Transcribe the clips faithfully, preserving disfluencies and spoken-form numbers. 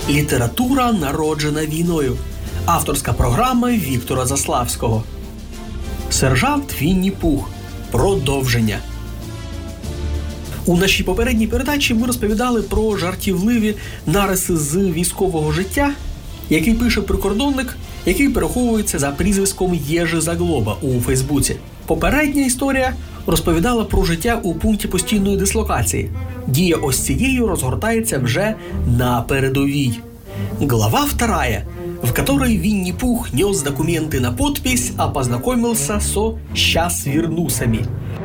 Література народжена війною. Авторська програма Віктора Заславського. Сержант Вінні Пух. Продовження. У нашій попередній передачі ми розповідали про жартівливі нариси з військового життя, який пише прикордонник, який переховується за прізвиськом Єжи Заглоба у Фейсбуці. Попередня історія розповідала про життя у пункті постійної дислокації. Дія ось цією розгортається вже на передовій. Глава вторая, в которой Винни Пух нес документы на подпись, а познакомился со «щас вернусами».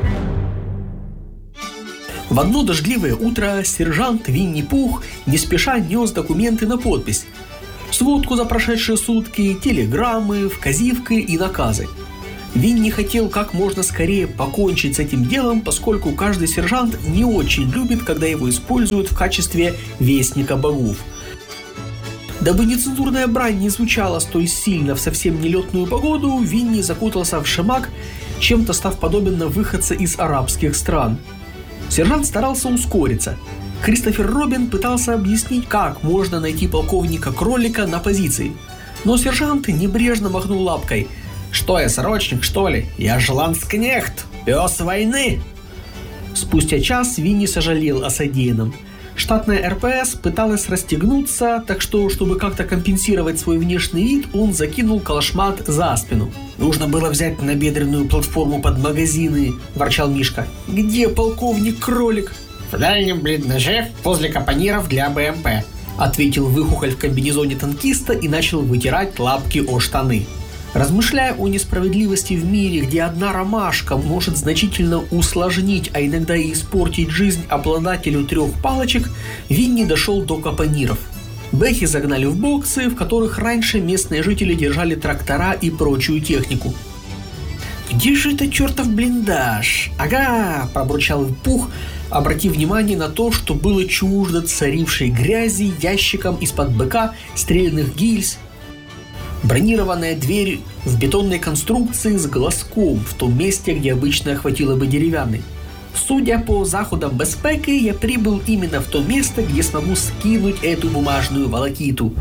В одно дождливое утро сержант Винни Пух не спеша нес документы на подпись. Сводку за прошедшие сутки, телеграммы, вказивки и наказы. Винни хотел как можно скорее покончить с этим делом, поскольку каждый сержант не очень любит, когда его используют в качестве вестника богов. Дабы нецензурная брань не звучала столь сильно в совсем нелетную погоду, Винни закутался в шамак, чем-то став подобен на выходца из арабских стран. Сержант старался ускориться. Кристофер Робин пытался объяснить, как можно найти полковника Кролика на позиции. Но сержант небрежно махнул лапкой. «Что я, срочник, что ли? Я ж ландскнехт, пес войны!» Спустя час Винни сожалел о содеянном. Штатная эр пэ эс пыталась расстегнуться, так что, чтобы как-то компенсировать свой внешний вид, он закинул калашмат за спину. «Нужно было взять набедренную платформу под магазины», – ворчал Мишка. «Где полковник Кролик?» «В дальнем блиндаже возле капониров для бэ эм пэ», – ответил выхухоль в комбинезоне танкиста и начал вытирать лапки о штаны. Размышляя о несправедливости в мире, где одна ромашка может значительно усложнить, а иногда и испортить жизнь обладателю трех палочек, Винни дошел до капониров. Бэхи загнали в боксы, в которых раньше местные жители держали трактора и прочую технику. «Где же это чертов блиндаж? Ага!» – пробурчал Пух, обратив внимание на то, что было чуждо царившей грязи ящиком из-под быка, стрелянных гильз. Бронированная дверь в бетонной конструкции с глазком в том месте, где обычно хватило бы деревянной. Судя по заходам безпеки, я прибыл именно в то место, где смогу скинуть эту бумажную волокиту.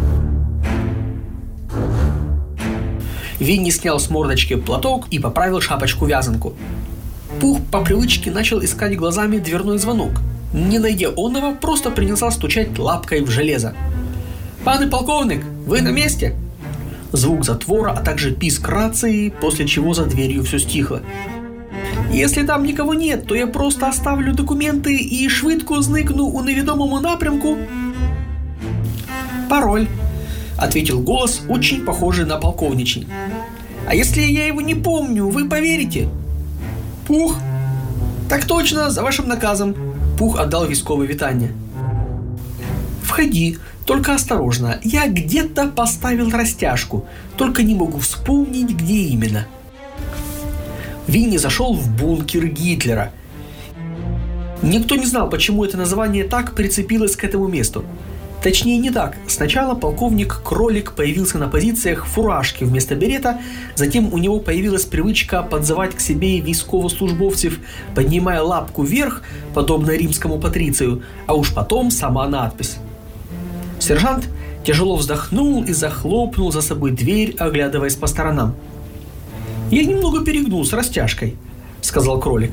Винни снял с мордочки платок и поправил шапочку-вязанку. Пух по привычке начал искать глазами дверной звонок. Не найдя оного, просто принялся стучать лапкой в железо. «Пан полковник, вы на месте?» Звук затвора, а также писк рации, после чего за дверью все стихло. «Если там никого нет, то я просто оставлю документы и швидко зникну у невідомому напрямку». «Пароль», — ответил голос, очень похожий на полковничий. «А если я его не помню, вы поверите?» «Пух». «Так точно, за вашим наказом». Пух отдал військове вітання. «Входи. Только осторожно, я где-то поставил растяжку, только не могу вспомнить, где именно». Винни зашел в бункер Гитлера. Никто не знал, почему это название так прицепилось к этому месту. Точнее, не так. Сначала полковник Кролик появился на позициях в фуражке вместо берета, затем у него появилась привычка подзывать к себе військовослужбовцев, поднимая лапку вверх, подобно римскому патрицию, а уж потом сама надпись. Сержант тяжело вздохнул и захлопнул за собой дверь, оглядываясь по сторонам. «Я немного перегнул с растяжкой», — сказал Кролик.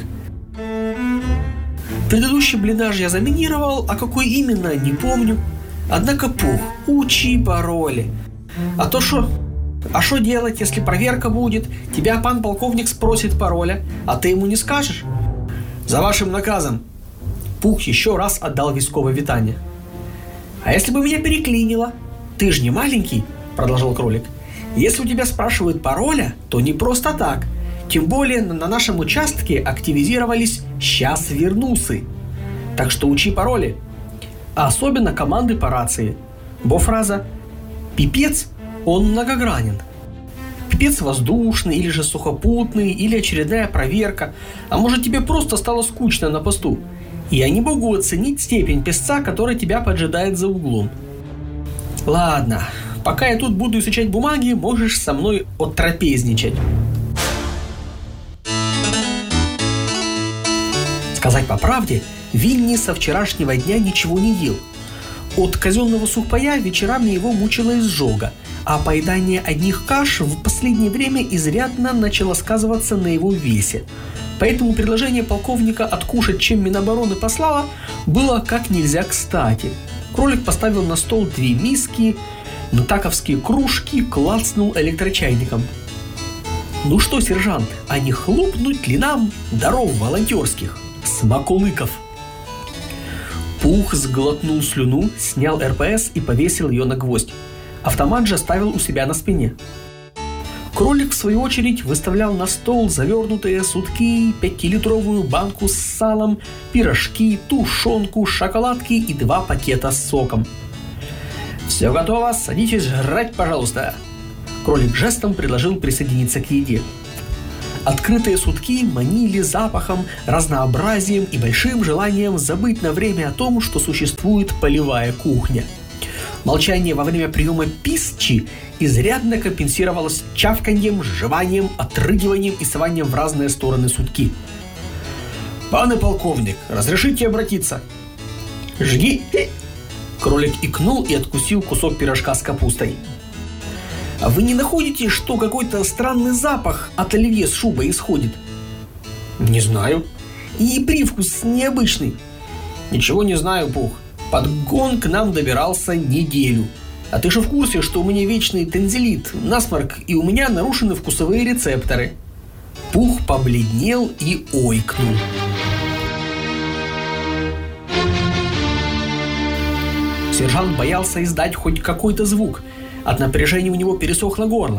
«Предыдущий блиндаж я заминировал, а какой именно, не помню. Однако, Пух, учи пароли. А то шо? А что делать, если проверка будет? Тебя пан полковник спросит пароля, а ты ему не скажешь?» «За вашим наказом». Пух еще раз отдал військове вітання. «А если бы меня переклинило? Ты же не маленький», — продолжал Кролик. «Если у тебя спрашивают пароля, то не просто так. Тем более на нашем участке активизировались «щас вернусы». Так что учи пароли. А особенно команды по рации. Бо фраза «пипец» он многогранен. Пипец воздушный, или же сухопутный, или очередная проверка. А может, тебе просто стало скучно на посту. Я не могу оценить степень песца, который тебя поджидает за углом. Ладно, пока я тут буду изучать бумаги, можешь со мной оттрапезничать». Сказать по правде, Винни со вчерашнего дня ничего не ел. От казенного сухпая вечерами его мучила изжога, а поедание одних каш в последнее время изрядно начало сказываться на его весе. Поэтому предложение полковника откушать, чем Минобороны послала, было как нельзя кстати. Кролик поставил на стол две миски, нутаковские кружки, клацнул электрочайником. «Ну что, сержант, а не хлопнуть ли нам даров волонтерских? Смаколыков!» Пух сглотнул слюну, снял эр пэ эс и повесил ее на гвоздь. Автомат же оставил у себя на спине. Кролик, в свою очередь, выставлял на стол завернутые сутки, пятилитровую банку с салом, пирожки, тушенку, шоколадки и два пакета с соком. «Все готово, садитесь жрать, пожалуйста!» Кролик жестом предложил присоединиться к еде. Открытые сутки манили запахом, разнообразием и большим желанием забыть на время о том, что существует полевая кухня. Молчание во время приема пищи изрядно компенсировалось чавканьем, жеванием, отрыгиванием и сованием в разные стороны сутки. «Пане полковник, разрешите обратиться?» «Жги!» Кролик икнул и откусил кусок пирожка с капустой. «А вы не находите, что какой-то странный запах от оливье с шубой исходит?» «Не знаю». «И привкус необычный?» «Ничего не знаю, Пух. Подгон к нам добирался неделю. А ты же в курсе, что у меня вечный тензилит, насморк, и у меня нарушены вкусовые рецепторы?» Пух побледнел и ойкнул. Сержант боялся издать хоть какой-то звук. От напряжения у него пересохло горло.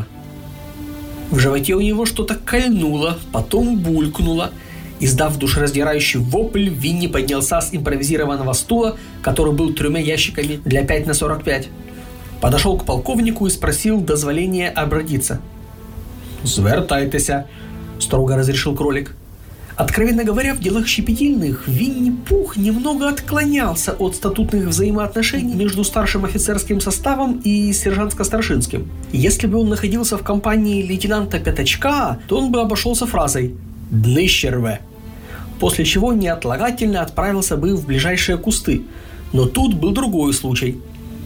В животе у него что-то кольнуло, потом булькнуло. Издав душераздирающий вопль, Винни поднялся с импровизированного стула, который был тремя ящиками для пять на сорок пять. Подошел к полковнику и спросил дозволения обратиться. «Звертайтеся», — строго разрешил кролик. Откровенно говоря, в делах щепетильных Винни-Пух немного отклонялся от статутных взаимоотношений между старшим офицерским составом и сержантско-старшинским. Если бы он находился в компании лейтенанта Пятачка, то он бы обошелся фразой «Дныщерве», после чего неотлагательно отправился бы в ближайшие кусты. Но тут был другой случай.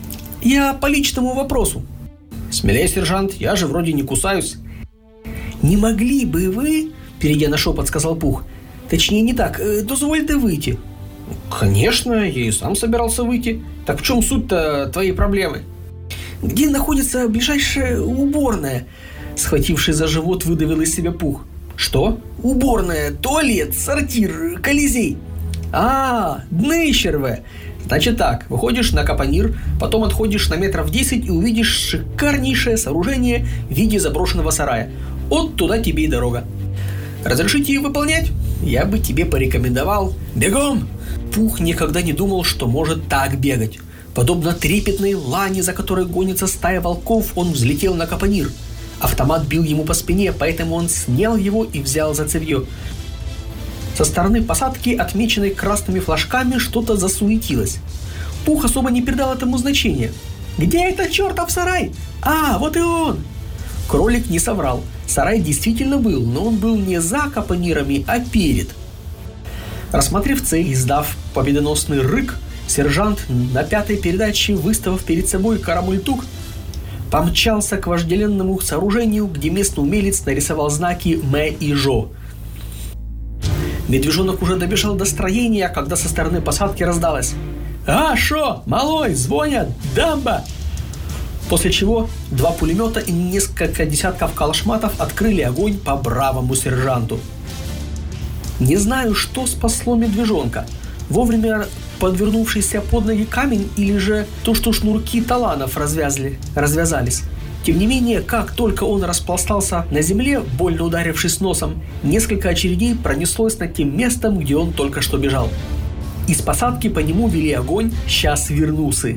«Я по личному вопросу». «Смелее, сержант, я же вроде не кусаюсь». «Не могли бы вы...» Перейдя на шепот, сказал Пух. «Точнее, не так. Дозвольте выйти». «Конечно, я и сам собирался выйти. Так в чем суть-то твоей проблемы?» «Где находится ближайшая уборная?» Схвативший за живот, выдавил из себя Пух. «Что?» «Уборная, туалет, сортир, колизей». «А, Дныщерве. Значит так, выходишь на Капонир, потом отходишь на метров десять и увидишь шикарнейшее сооружение в виде заброшенного сарая. Вот туда тебе и дорога. Разрешите выполнять? Я бы тебе порекомендовал. Бегом!» Пух никогда не думал, что может так бегать. Подобно трепетной лане, за которой гонится стая волков, он взлетел на Капонир. Автомат бил ему по спине, поэтому он снял его и взял за цевьё. Со стороны посадки, отмеченной красными флажками, что-то засуетилось. Пух особо не придал этому значения. «Где этот чертов сарай? А, вот и он!» Кролик не соврал. Сарай действительно был, но он был не за Капонирами, а перед. Рассмотрев цель и издав победоносный рык, сержант на пятой передаче, выставив перед собой карамультук, помчался к вожделенному сооружению, где местный умелец нарисовал знаки «Мэ» и «Жо». Медвежонок уже добежал до строения, когда со стороны посадки раздалось: «А, шо, малой, звонят, дамба!» После чего два пулемета и несколько десятков калашматов открыли огонь по бравому сержанту. Не знаю, что спасло медвежонка. Вовремя подвернувшийся под ноги камень или же то, что шнурки таланов развязали, развязались. Тем не менее, как только он распластался на земле, больно ударившись носом, несколько очередей пронеслось над тем местом, где он только что бежал. Из посадки по нему вели огонь «Сейчас вернусы».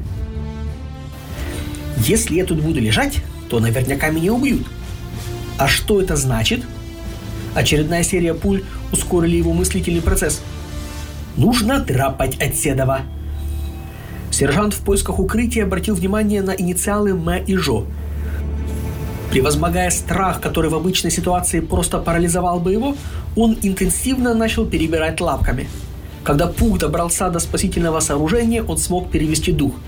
Если я тут буду лежать, то наверняка меня убьют. А что это значит? Очередная серия пуль ускорили его мыслительный процесс. Нужно драпать от Седова. Сержант в поисках укрытия обратил внимание на инициалы Мэ и Жо. Превозмогая страх, который в обычной ситуации просто парализовал бы его, он интенсивно начал перебирать лапками. Когда Пух добрался до спасительного сооружения, он смог перевести дух.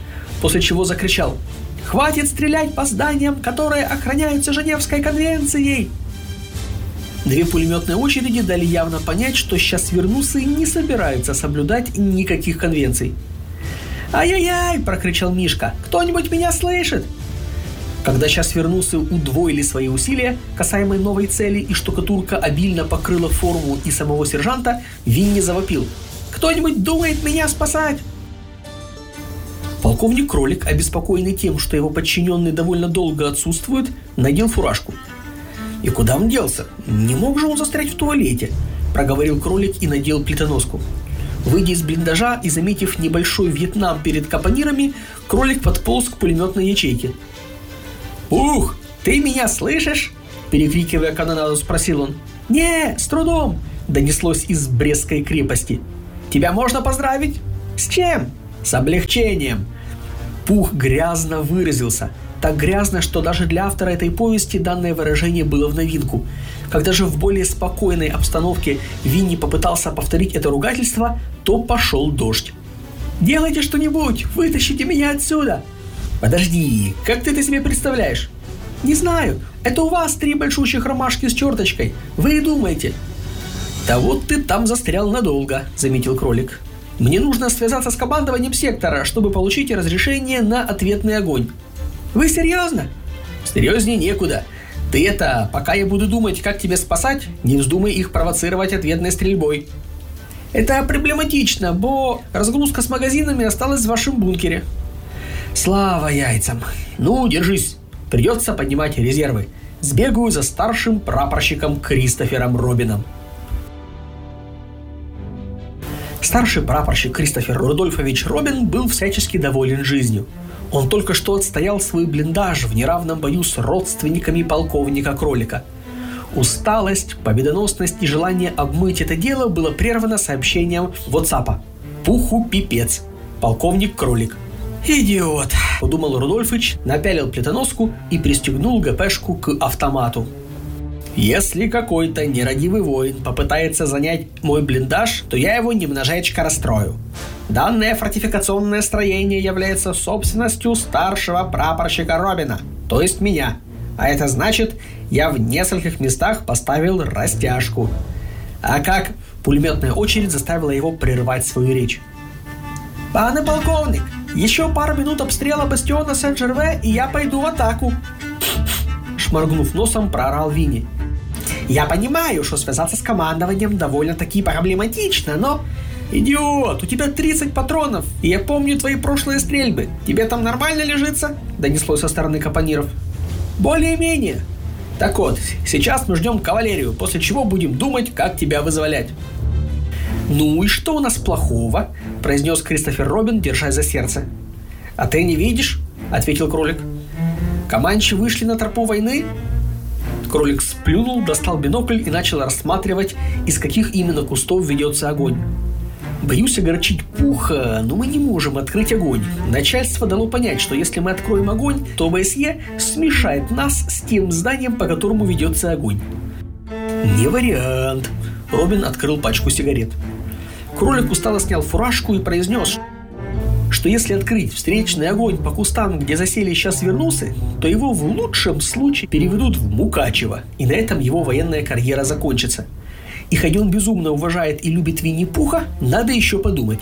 после чего закричал: «Хватит стрелять по зданиям, которые охраняются Женевской конвенцией!» Две пулеметные очереди дали явно понять, что сейчас вернусы не собираются соблюдать никаких конвенций. «Ай-яй-яй!» – прокричал Мишка. «Кто-нибудь меня слышит?» Когда сейчас вернусы удвоили свои усилия касаемо новой цели и штукатурка обильно покрыла форму и самого сержанта, Винни завопил: «Кто-нибудь думает меня спасать?» Полковник Кролик, обеспокоенный тем, что его подчиненный довольно долго отсутствует, надел фуражку. «И куда он делся? Не мог же он застрять в туалете?» – проговорил Кролик и надел плитоноску. Выйдя из блиндажа и заметив небольшой Вьетнам перед капонирами, Кролик подполз к пулеметной ячейке. «Ух, ты меня слышишь?» – перекрикивая канонаду, спросил он. «Не, с трудом!» – донеслось из Брестской крепости. «Тебя можно поздравить?» «С чем?» «С облегчением!» Пух грязно выразился. Так грязно, что даже для автора этой повести данное выражение было в новинку. Когда же в более спокойной обстановке Винни попытался повторить это ругательство, то пошел дождь. «Делайте что-нибудь! Вытащите меня отсюда!» «Подожди, как ты это себе представляешь?» «Не знаю. Это у вас три большущих ромашки с черточкой. Вы и думаете». «Да вот ты там застрял надолго», — заметил Кролик. «Мне нужно связаться с командованием сектора, чтобы получить разрешение на ответный огонь». «Вы серьезно?» «Серьезнее некуда. Ты это, пока я буду думать, как тебя спасать, не вздумай их провоцировать ответной стрельбой». «Это проблематично, бо разгрузка с магазинами осталась в вашем бункере». «Слава яйцам! Ну, держись. Придется поднимать резервы. Сбегаю за старшим прапорщиком Кристофером Робином». Старший прапорщик Кристофер Рудольфович Робин был всячески доволен жизнью. Он только что отстоял свой блиндаж в неравном бою с родственниками полковника Кролика. Усталость, победоносность и желание обмыть это дело было прервано сообщением WhatsApp. «Пуху пипец. Полковник Кролик». «Идиот», — подумал Рудольфыч, напялил плитоноску и пристегнул ГПшку к автомату. «Если какой-то нерадивый воин попытается занять мой блиндаж, то я его немножечко расстрою. Данное фортификационное строение является собственностью старшего прапорщика Робина, то есть меня. А это значит, я в нескольких местах поставил растяжку». А как пулеметная очередь заставила его прервать свою речь. «Пане полковник, еще пару минут обстрела бастиона Сен-Жерве, и я пойду в атаку», — шморгнув носом, проорал Винни. «Я понимаю, что связаться с командованием довольно-таки проблематично, но...» «Идиот, у тебя тридцать патронов, и я помню твои прошлые стрельбы. Тебе там нормально лежится?» — донеслось со стороны капониров. «Более-менее. Так вот, сейчас мы ждем кавалерию, после чего будем думать, как тебя вызволять». «Ну и что у нас плохого?» – произнес Кристофер Робин, держась за сердце. «А ты не видишь?» – ответил Кролик. «Команчи вышли на тропу войны?» Кролик сплюнул, достал бинокль и начал рассматривать, из каких именно кустов ведется огонь. «Боюсь огорчить Пуха, но мы не можем открыть огонь. Начальство дало понять, что если мы откроем огонь, то ОБСЕ смешает нас с тем зданием, по которому ведется огонь». «Не вариант». Робин открыл пачку сигарет. Кролик устало снял фуражку и произнес, что если открыть встречный огонь по кустам, где засели сейчас вернусы, то его в лучшем случае переведут в Мукачево, и на этом его военная карьера закончится. И хоть он безумно уважает и любит Винни-Пуха, надо еще подумать.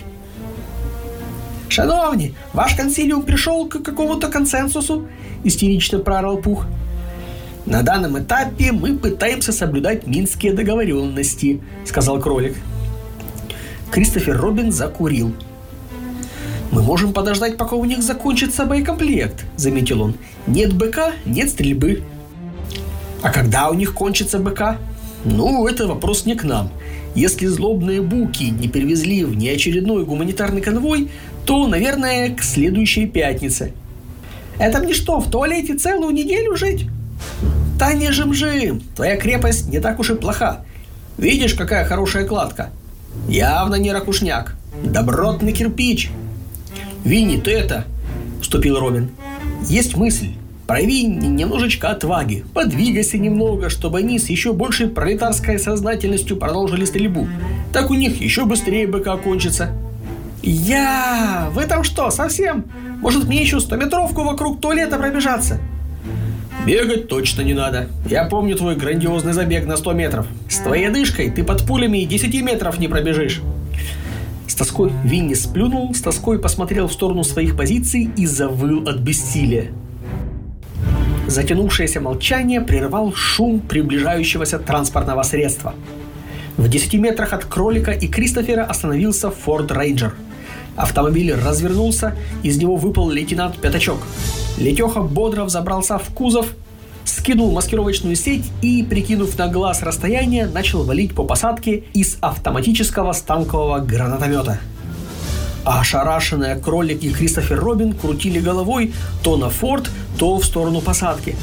«Шановни, ваш консилиум пришел к какому-то консенсусу?» – истерично проорал Пух. «На данном этапе мы пытаемся соблюдать минские договоренности», – сказал Кролик. Кристофер Робин закурил. «Мы можем подождать, пока у них закончится боекомплект», – заметил он. «Нет БК, нет стрельбы». «А когда у них кончится БК?» «Ну, это вопрос не к нам. Если злобные буки не перевезли в неочередной гуманитарный конвой, то, наверное, к следующей пятнице». «Это мне что, в туалете целую неделю жить?» «Да не жим-жим, твоя крепость не так уж и плоха. Видишь, какая хорошая кладка? Явно не ракушняк. Добротный кирпич». «Винни, ты это...» — вступил Робин. «Есть мысль. Прояви немножечко отваги. Подвигайся немного, чтобы они с еще большей пролетарской сознательностью продолжили стрельбу. Так у них еще быстрее БК кончится». Я! Вы там что, совсем? Может, мне еще стометровку вокруг туалета пробежаться? Бегать точно не надо. Я помню твой грандиозный забег на сто метров. С твоей одышкой ты под пулями и десяти метров не пробежишь. С тоской Винни сплюнул, с тоской посмотрел в сторону своих позиций и завыл от бессилия. Затянувшееся молчание прервал шум приближающегося транспортного средства. В десяти метрах от Кролика и Кристофера остановился Форд Рейнджер. Автомобиль развернулся, из него выпал лейтенант Пятачок. Летеха бодро взобрался в кузов, скинул маскировочную сеть и, прикинув на глаз расстояние, начал валить по посадке из автоматического станкового гранатомета. А ошарашенные Кролик и Кристофер Робин крутили головой то на Форд, то в сторону посадки.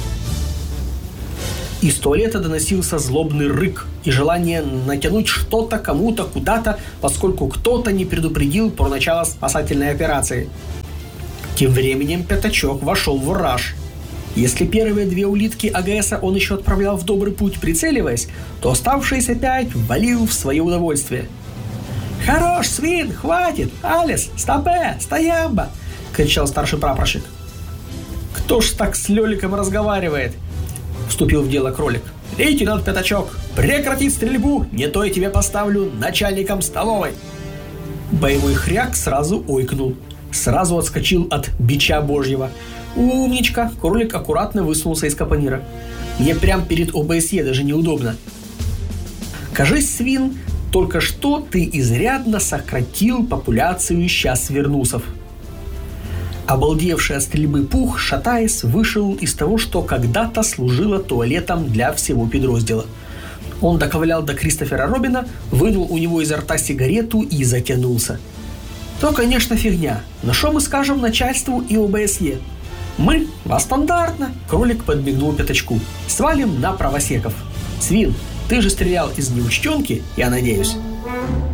Из туалета доносился злобный рык и желание натянуть что-то кому-то куда-то, поскольку кто-то не предупредил про начало спасательной операции. Тем временем Пятачок вошел в раж. Если первые две улитки АГСа он еще отправлял в добрый путь, прицеливаясь, то оставшиеся пять валил в свое удовольствие. «Хорош, свин, хватит! Алис, стопе, стоямба!» — кричал старший прапорщик. «Кто ж так с Лёликом разговаривает?» — вступил в дело Кролик. «Лейтенант Пятачок, прекратить стрельбу, не то я тебя поставлю начальником столовой!» Боевой хряк сразу ойкнул, сразу отскочил от бича божьего. «Умничка!» — Кролик аккуратно высунулся из капонира. «Мне прям перед ОБСЕ даже неудобно!» «Кажись, свин, только что ты изрядно сократил популяцию счаствернусов». Обалдевший от стрельбы Пух, шатаясь, вышел из того, что когда-то служило туалетом для всего подроздела. Он доковылял до Кристофера Робина, вынул у него изо рта сигарету и затянулся. «То, конечно, фигня, но что мы скажем начальству и ОБСЕ? Мы, а стандартно», — Кролик подмигнул Пятачку, — «свалим на правосеков. Свин, ты же стрелял из неучтенки, я надеюсь».